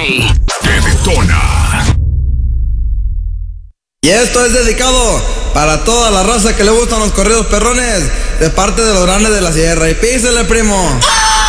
Te detona. Y esto es dedicado para toda la raza que le gustan los corridos perrones, de parte de los grandes de la sierra. Y písele, primo.